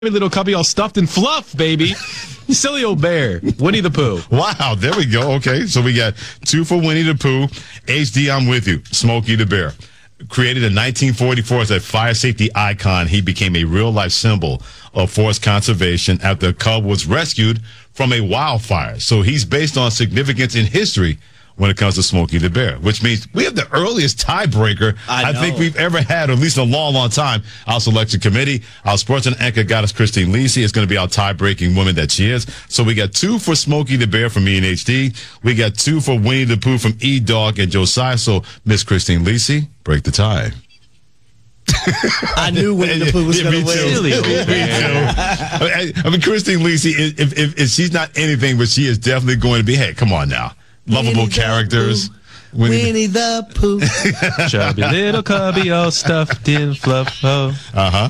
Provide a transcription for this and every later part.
little cubby all stuffed in fluff, baby. Silly old bear. Winnie the Pooh. Wow, there we go. Okay, so we got 2 for Winnie the Pooh. HD, I'm with you. Smokey the Bear. Created in 1944 as a fire safety icon, he became a real-life symbol of forest conservation after a cub was rescued from a wildfire. So he's based on significance in history when it comes to Smokey the Bear, which means we have the earliest tiebreaker I think we've ever had, or at least in a long, long time. Our selection committee, our sports and anchor goddess Christine Lisi is going to be our tie-breaking woman that she is. So we got 2 for Smokey the Bear from me and HD. We got 2 for Winnie the Pooh from E-Dog and Josiah. So Miss Christine Lisi, break the tie. I knew Winnie the Pooh was going to win. Me too. I mean, Christine Lisi, if she's not anything, but she is definitely going to be, hey, come on now. Lovable characters. Winnie the Pooh. Chubby little cubby all stuffed in fluff. Oh. Uh-huh.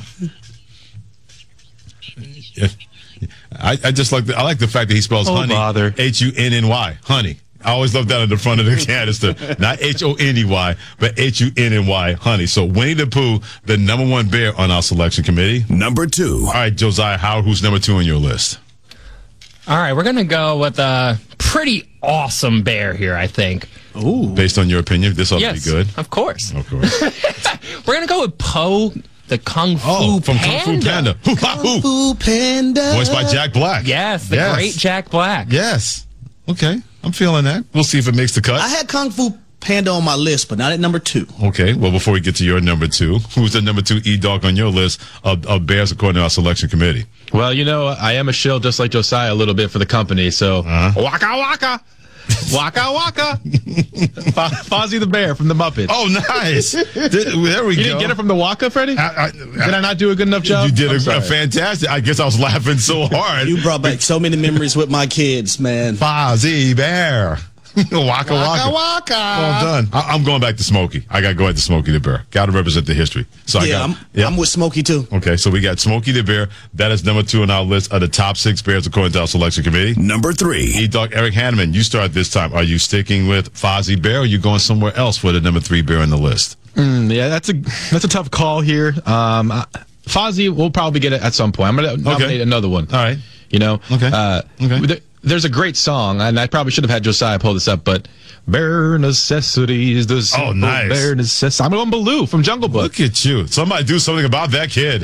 I just like I like the fact that he spells honey. Bother. Hunny. Honey. I always love that on the front of the canister. Not Honey, but Hunny. Honey. So Winnie the Pooh, the number 1 bear on our selection committee. Number 2. All right, Josiah Howard, who's number 2 on your list? All right, we're going to go with a pretty awesome bear here, I think. Ooh. Based on your opinion, this ought to be good. Of course. Of course. We're going to go with Po, the Kung Fu Panda. from Kung Fu Panda. Kung Fu Panda. Voiced by Jack Black. Yes, the great Jack Black. Yes. Okay, I'm feeling that. We'll see if it makes the cut. I had Kung Fu Panda on my list, but not at number 2. Okay, well, before we get to your number 2, who's the number 2 E-Dog on your list of bears according to our selection committee? Well, you know, I am a shill just like Josiah a little bit for the company, so waka waka. Waka waka. Fozzie the Bear from the Muppets. Oh, nice. There we go. You didn't get it from the Waka, Freddie? Did I not do a good enough job? You did a fantastic. I guess I was laughing so hard. You brought back so many memories with my kids, man. Fozzie Bear. Waka waka. Waka. Well done. I'm going back to Smokey. I got to go ahead to Smokey the Bear. Got to represent the history. So I'm with Smokey too. Okay, so we got Smokey the Bear. That is number 2 on our list of the top 6 bears according to our selection committee. Number 3. E-Dog Eric Hanneman, you start this time. Are you sticking with Fozzie Bear, or are you going somewhere else for the number 3 bear on the list? Yeah, that's a tough call here. Fozzie will probably get it at some point. I'm going to nominate another one. All right. You know? Okay. There's a great song, and I probably should have had Josiah pull this up, but Bare Necessities, the simple nice. Bare Necessities. I'm going Baloo from Jungle Book. Look at you. Somebody do something about that kid.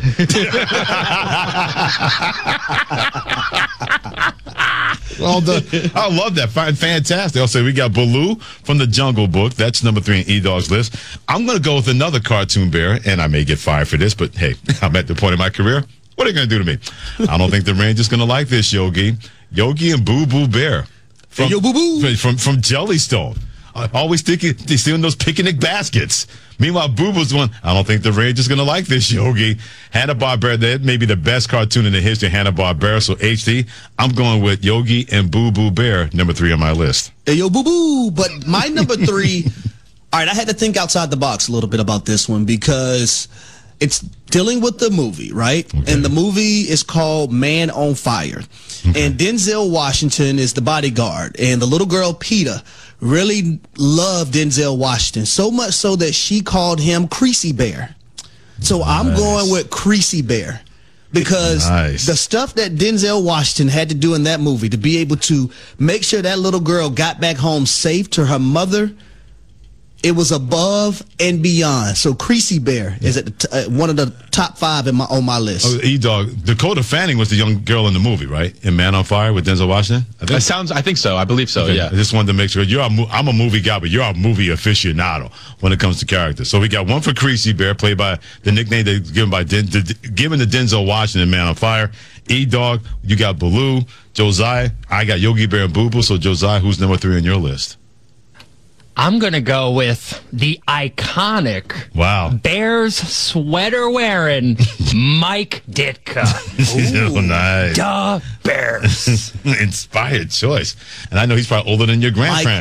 Well done. I love that. Fantastic. I'll say we got Baloo from the Jungle Book. That's number 3 on E-Dog's list. I'm going to go with another cartoon bear, and I may get fired for this, but hey, I'm at the point in my career. What are they going to do to me? I don't think the Rangers going to like this, Yogi. Yogi and Boo Boo Bear. From Jellystone. Always stealing those picnic baskets. Meanwhile, Boo Boo's one. I don't think the Rangers going to like this, Yogi. Hanna-Barbera, that may be the best cartoon in the history of Hanna-Barbera. So, HD, I'm going with Yogi and Boo Boo Bear, number 3 on my list. Hey, yo, Boo Boo. But my number 3, all right, I had to think outside the box a little bit about this one because it's dealing with the movie, right? Okay. And the movie is called Man on Fire. Okay. And Denzel Washington is the bodyguard. And the little girl, Peeta, really loved Denzel Washington, so much so that she called him Creasy Bear. So I'm going with Creasy Bear because the stuff that Denzel Washington had to do in that movie to be able to make sure that little girl got back home safe to her mother, it was above and beyond. So Creasy Bear is at one of the top 5 on my list. Oh, E-Dog. Dakota Fanning was the young girl in the movie, right? In Man on Fire with Denzel Washington? I think so. I believe so, yeah. I just wanted to make sure. I'm a movie guy, but you're a movie aficionado when it comes to characters. So we got one for Creasy Bear, played by the nickname that's given to Denzel Washington in Man on Fire. E-Dog, you got Baloo. Josiah, I got Yogi Bear and Boo Boo. So Josiah, who's number 3 on your list? I'm going to go with the iconic Bears sweater wearing Mike Ditka. Oh, nice. The Bears. Inspired choice. And I know he's probably older than your grandparents.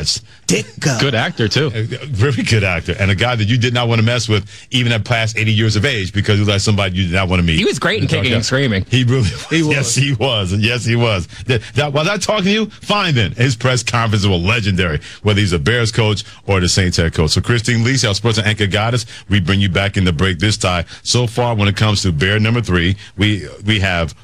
Ditka. Good actor, too. Very good actor, and a guy that you did not want to mess with, even at past 80 years of age, because he was like somebody you did not want to meet. He was great in Kicking and Screaming. He really He was. Yes, he was. Yes, he was. Was I talking to you? Fine then. His press conferences were legendary, whether he's a Bears coach or the Saints head coach. So Christine Lisi, our sports anchor goddess, we bring you back in the break this time. So far, when it comes to Bear number 3, we have